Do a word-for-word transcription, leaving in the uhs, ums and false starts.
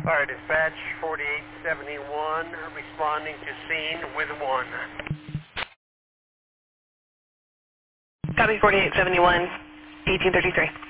Fire dispatch forty-eight seventy-one, responding to scene with one. Copy forty-eight seventy-one, eighteen thirty-three.